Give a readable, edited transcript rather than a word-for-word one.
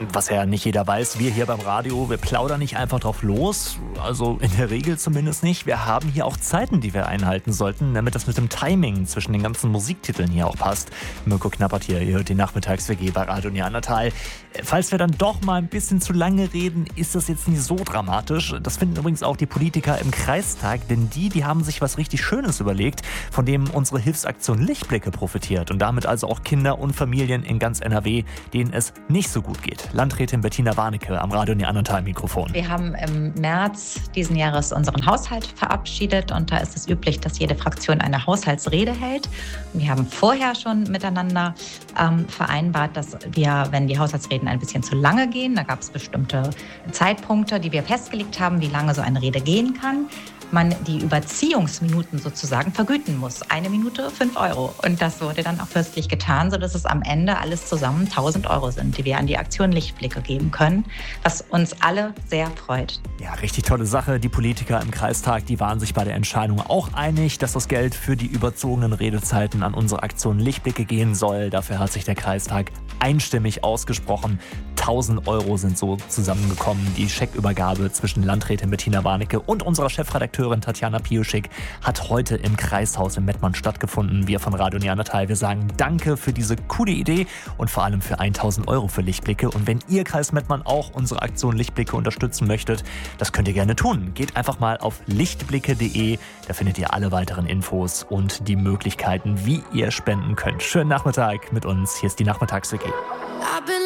Was ja nicht jeder weiß, wir hier beim Radio, wir plaudern nicht einfach drauf los, also in der Regel zumindest nicht. Wir haben hier auch Zeiten, die wir einhalten sollten, damit das mit dem Timing zwischen den ganzen Musiktiteln hier auch passt. Mirko Knappert hier, ihr hört die Nachmittags-WG bei Radio Neandertal. Falls wir dann doch mal ein bisschen zu lange reden, ist das jetzt nicht so dramatisch. Das finden übrigens auch die Politiker im Kreistag, denn die haben sich was richtig Schönes überlegt, von dem unsere Hilfsaktion Lichtblicke profitiert und damit also auch Kinder und Familien in ganz NRW, denen es nicht so gut geht. Landrätin Bettina Warnecke am Radio Neandertal-Mikrofon. Wir haben im März diesen Jahres unseren Haushalt verabschiedet und da ist es üblich, dass jede Fraktion eine Haushaltsrede hält. Wir haben vorher schon miteinander vereinbart, dass wir, wenn die Haushaltsreden ein bisschen zu lange gehen, da gab es bestimmte Zeitpunkte, die wir festgelegt haben, wie lange so eine Rede gehen kann, man die Überziehungsminuten sozusagen vergüten muss. 1 Minute 5 €. Und das wurde dann auch fürstlich getan, sodass es am Ende alles zusammen 1.000 € sind, die wir an die Aktion Lichtblicke geben können, was uns alle sehr freut. Ja, richtig tolle Sache. Die Politiker im Kreistag, die waren sich bei der Entscheidung auch einig, dass das Geld für die überzogenen Redezeiten an unsere Aktion Lichtblicke gehen soll. Dafür hat sich der Kreistag einstimmig ausgesprochen. 1.000 € sind so zusammengekommen. Die Scheckübergabe zwischen Landrätin Bettina Warnecke und unserer Chefredakteurin Tatjana Piuschik hat heute im Kreishaus in Mettmann stattgefunden. Wir von Radio Neandertal, wir sagen Danke für diese coole Idee und vor allem für 1.000 € für Lichtblicke. Und wenn ihr Kreis Mettmann auch unsere Aktion Lichtblicke unterstützen möchtet, das könnt ihr gerne tun. Geht einfach mal auf lichtblicke.de, da findet ihr alle weiteren Infos und die Möglichkeiten, wie ihr spenden könnt. Schönen Nachmittag mit uns, hier ist die Nachmittags-WG.